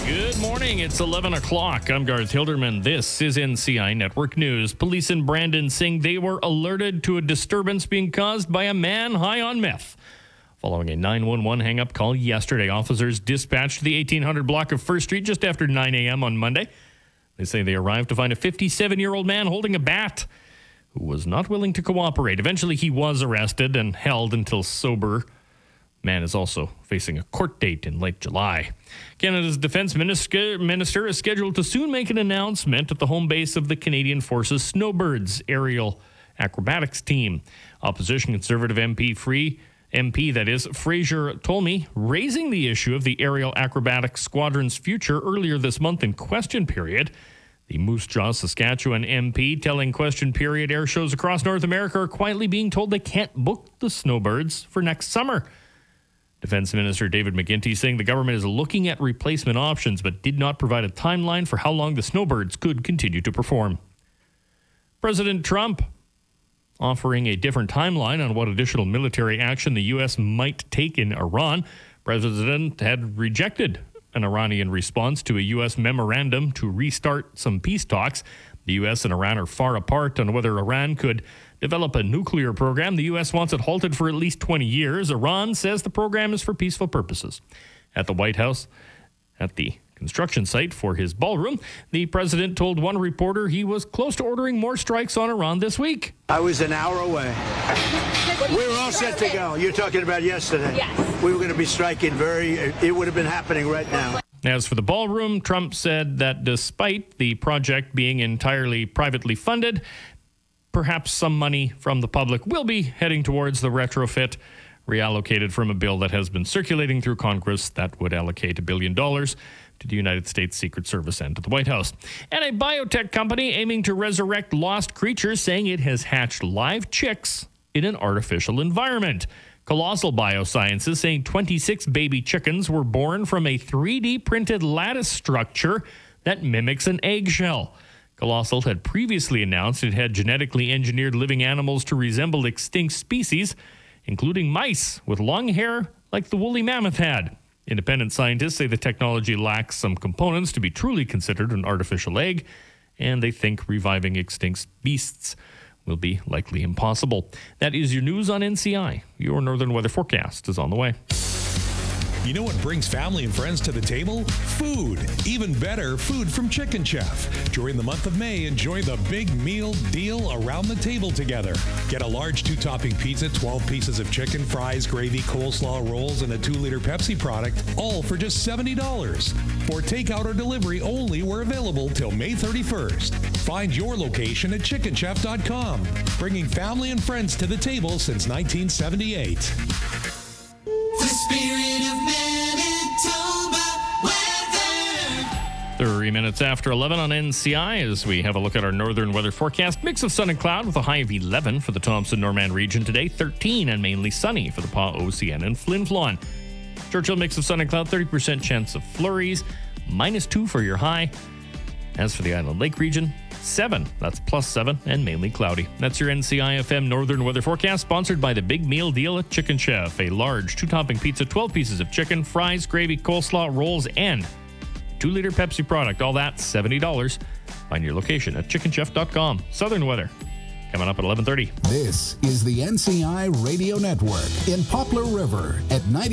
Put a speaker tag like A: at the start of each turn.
A: Good morning. It's 11 o'clock. I'm Garth Hilderman. This is NCI Network News. Police in Brandon saying they were alerted to a disturbance being caused by a man high on meth. Following a 911 hang-up call yesterday, officers dispatched to the 1800 block of First Street just after 9 a.m. on Monday. They say they arrived to find a 57-year-old man holding a bat who was not willing to cooperate. Eventually, he was arrested and held until sober. Man is also facing a court date in late July. Canada's defense minister is scheduled to soon make an announcement at the home base of the Canadian Forces Snowbirds aerial acrobatics team. Opposition Conservative MP Fraser Tolmie, raising the issue of the aerial acrobatics squadron's future earlier this month in Question Period. The Moose Jaw, Saskatchewan MP telling Question Period air shows across North America are quietly being told they can't book the Snowbirds for next summer. Defense Minister David McGuinty saying the government is looking at replacement options but did not provide a timeline for how long the Snowbirds could continue to perform. President Trump offering a different timeline on what additional military action the U.S. might take in Iran. President had rejected an Iranian response to a U.S. memorandum to restart some peace talks. The U.S. and Iran are far apart on whether Iran could develop a nuclear program. The U.S. wants it halted for at least 20 years. Iran says the program is for peaceful purposes. At the White House, at the construction site for his ballroom, the president told one reporter he was close to ordering more strikes on Iran this week.
B: I was an hour away. We were all set to go. You're talking about yesterday.
C: Yes.
B: We were going to be striking it would have been happening right now.
A: As for the ballroom, Trump said that despite the project being entirely privately funded, perhaps some money from the public will be heading towards the retrofit, reallocated from a bill that has been circulating through Congress that would allocate $1 billion to the United States Secret Service and to the White House. And a biotech company aiming to resurrect lost creatures saying it has hatched live chicks in an artificial environment. Colossal Biosciences saying 26 baby chickens were born from a 3D printed lattice structure that mimics an eggshell. Colossal had previously announced it had genetically engineered living animals to resemble extinct species, including mice with long hair like the woolly mammoth had. Independent scientists say the technology lacks some components to be truly considered an artificial egg, and they think reviving extinct beasts will be likely impossible. That is your news on NCI. Your Northern Weather Forecast is on the way.
D: You know what brings family and friends to the table? Food. Even better, food from Chicken Chef. During the month of May, enjoy the big meal deal around the table together. Get a large 2-topping pizza, 12 pieces of chicken, fries, gravy, coleslaw, rolls, and a 2-liter Pepsi product, all for just $70. For takeout or delivery only, we're available till May 31st. Find your location at chickenchef.com. Bringing family and friends to the table since 1978.
E: The spirit of Manitoba weather.
A: 3 minutes after 11 on NCI as we have a look at our northern weather forecast. Mix of sun and cloud with a high of 11 for the Thompson-Norman region today. 13 and mainly sunny for the Pas, Oceana, and Flin Flon. Churchill, mix of sun and cloud, 30% chance of flurries. -2 for your high. As for the Island Lake region, 7. That's +7 and mainly cloudy. That's your NCI FM Northern Weather Forecast, sponsored by the Big Meal Deal at Chicken Chef. A large 2-topping pizza, 12 pieces of chicken, fries, gravy, coleslaw, rolls, and 2-liter Pepsi product. All that $70. Find your location at chickenchef.com. Southern weather coming up at 11:30.
F: This is the NCI Radio Network in Poplar River at 90.